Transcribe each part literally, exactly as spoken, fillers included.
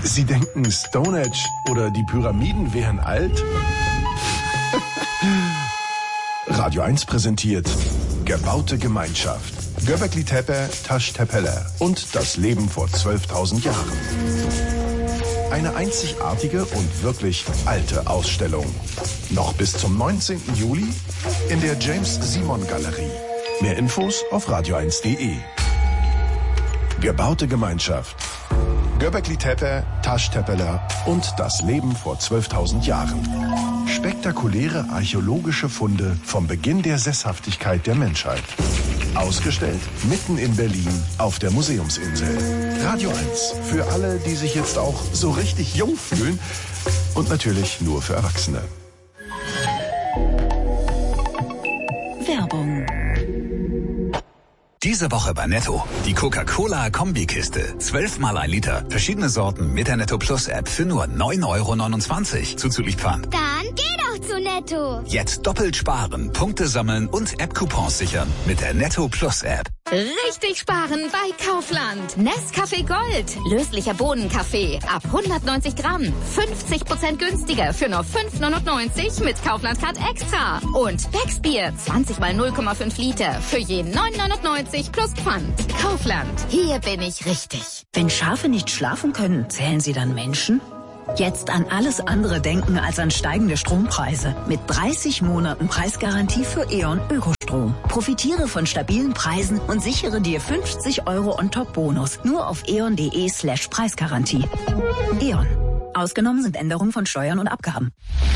Sie denken, Stonehenge oder die Pyramiden wären alt? Radio eins präsentiert Gebaute Gemeinschaft. Göbekli Tepe, Taş Tepeler und das Leben vor zwölftausend Jahren. Eine einzigartige und wirklich alte Ausstellung. Noch bis zum neunzehnten Juli in der James-Simon-Galerie. Mehr Infos auf radio eins punkt de. Gebaute Gemeinschaft. Göbekli Tepe, Taş Tepeler und das Leben vor zwölftausend Jahren. Spektakuläre archäologische Funde vom Beginn der Sesshaftigkeit der Menschheit. Ausgestellt mitten in Berlin auf der Museumsinsel. Radio eins. Für alle, die sich jetzt auch so richtig jung fühlen. Und natürlich nur für Erwachsene. Werbung. Diese Woche bei Netto. Die Coca-Cola-Kombikiste. Zwölfmal ein Liter. Verschiedene Sorten mit der Netto Plus App für nur neun Euro neunundzwanzig. Zuzüglich Pfand. Dann geh doch zu Netto. Jetzt doppelt sparen, Punkte sammeln und App-Coupons sichern mit der Netto Plus App. Richtig sparen bei Kaufland. Nescafé Gold. Löslicher Bohnenkaffee. Ab hundertneunzig Gramm. fünfzig Prozent günstiger für nur fünf neunundneunzig mit Kaufland Card Extra. Und Becksbier. zwanzig mal null Komma fünf Liter. Für je neun neunundneunzig plus Pfand. Kaufland. Hier bin ich richtig. Wenn Schafe nicht schlafen können, zählen sie dann Menschen? Jetzt an alles andere denken als an steigende Strompreise. Mit dreißig Monaten Preisgarantie für E.ON Ökostrom. Profitiere von stabilen Preisen und sichere dir fünfzig Euro on top Bonus. Nur auf eon.de slash Preisgarantie. E.ON. Ausgenommen sind Änderungen von Steuern und Abgaben.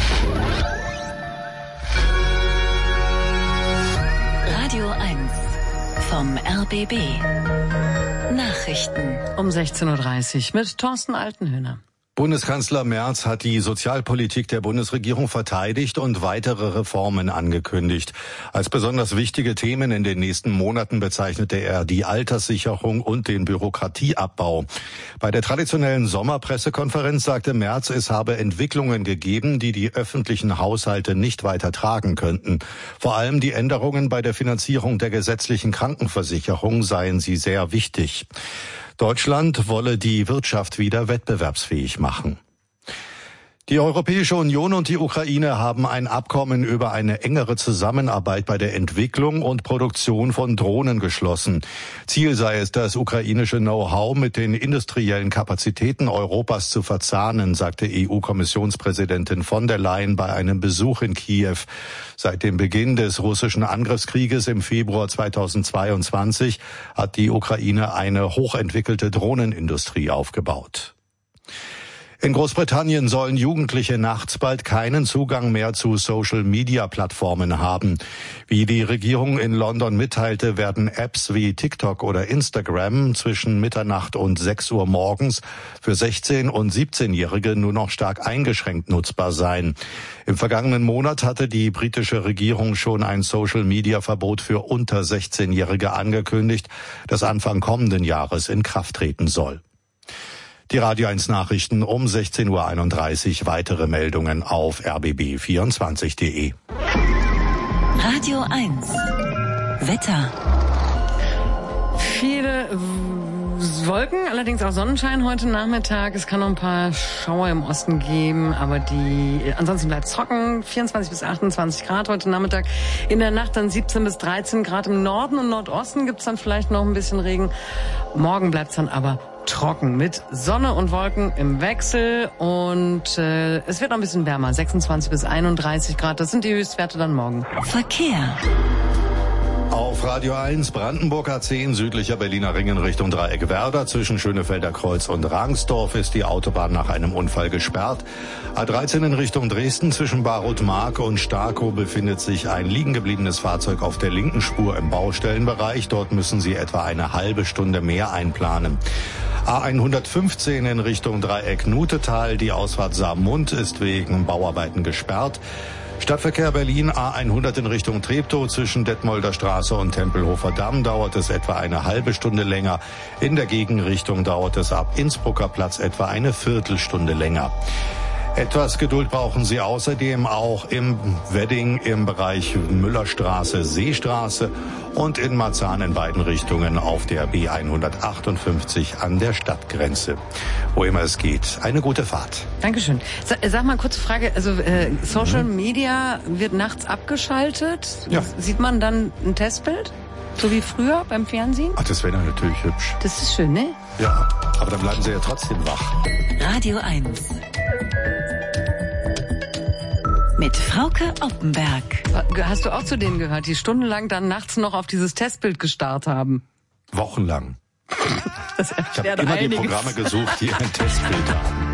Radio eins vom R B B. Nachrichten. Um sechzehn Uhr dreißig mit Thorsten Altenhöhner. Bundeskanzler Merz hat die Sozialpolitik der Bundesregierung verteidigt und weitere Reformen angekündigt. Als besonders wichtige Themen in den nächsten Monaten bezeichnete er die Alterssicherung und den Bürokratieabbau. Bei der traditionellen Sommerpressekonferenz sagte Merz, es habe Entwicklungen gegeben, die die öffentlichen Haushalte nicht weiter tragen könnten. Vor allem die Änderungen bei der Finanzierung der gesetzlichen Krankenversicherung seien sie sehr wichtig. Deutschland wolle die Wirtschaft wieder wettbewerbsfähig machen. Die Europäische Union und die Ukraine haben ein Abkommen über eine engere Zusammenarbeit bei der Entwicklung und Produktion von Drohnen geschlossen. Ziel sei es, das ukrainische Know-how mit den industriellen Kapazitäten Europas zu verzahnen, sagte E U-Kommissionspräsidentin von der Leyen bei einem Besuch in Kiew. Seit dem Beginn des russischen Angriffskrieges im Februar zweitausendzweiundzwanzig hat die Ukraine eine hochentwickelte Drohnenindustrie aufgebaut. In Großbritannien sollen Jugendliche nachts bald keinen Zugang mehr zu Social-Media-Plattformen haben. Wie die Regierung in London mitteilte, werden Apps wie TikTok oder Instagram zwischen Mitternacht und sechs Uhr morgens für sechzehn- und siebzehnjährige nur noch stark eingeschränkt nutzbar sein. Im vergangenen Monat hatte die britische Regierung schon ein Social-Media-Verbot für unter sechzehnjährige angekündigt, das Anfang kommenden Jahres in Kraft treten soll. Die Radio eins Nachrichten um sechzehn Uhr einunddreißig. Weitere Meldungen auf r b b vierundzwanzig punkt de. Radio eins. Wetter. Viele Wolken, allerdings auch Sonnenschein heute Nachmittag. Es kann noch ein paar Schauer im Osten geben, aber die ansonsten bleibt es trocken. vierundzwanzig bis achtundzwanzig Grad heute Nachmittag. In der Nacht dann siebzehn bis dreizehn Grad. Im Norden und Nordosten gibt es dann vielleicht noch ein bisschen Regen. Morgen bleibt es dann aber trocken mit Sonne und Wolken im Wechsel und äh, es wird noch ein bisschen wärmer, sechsundzwanzig bis einunddreißig Grad. Das sind die Höchstwerte dann morgen. Verkehr. Auf Radio eins Brandenburg A zehn südlicher Berliner Ring in Richtung Dreieck Werder. Zwischen Schönefelder Kreuz und Rangsdorf ist die Autobahn nach einem Unfall gesperrt. A dreizehn in Richtung Dresden zwischen Barut-Mark und Starkow befindet sich ein liegen gebliebenes Fahrzeug auf der linken Spur im Baustellenbereich. Dort müssen Sie etwa eine halbe Stunde mehr einplanen. A hundertfünfzehn in Richtung Dreieck Nutetal. Die Ausfahrt Saarmund ist wegen Bauarbeiten gesperrt. Stadtverkehr Berlin A hundert in Richtung Treptow zwischen Detmolder Straße und Tempelhofer Damm dauert es etwa eine halbe Stunde länger. In der Gegenrichtung dauert es ab Innsbrucker Platz etwa eine Viertelstunde länger. Etwas Geduld brauchen Sie außerdem auch im Wedding im Bereich Müllerstraße, Seestraße und in Marzahn in beiden Richtungen auf der B hundertachtundfünfzig an der Stadtgrenze. Wo immer es geht. Eine gute Fahrt. Dankeschön. Sag, sag mal, kurze Frage. Also äh, Social mhm. Media wird nachts abgeschaltet. Ja. Sieht man dann ein Testbild? So wie früher beim Fernsehen? Ach, das wäre natürlich hübsch. Das ist schön, ne? Ja, aber dann bleiben Sie ja trotzdem wach. Radio eins. Mit Frauke Oppenberg. Hast du auch zu denen gehört, die stundenlang dann nachts noch auf dieses Testbild gestarrt haben? Wochenlang. Das ich habe immer einiges. die Programme gesucht, die ein Testbild haben.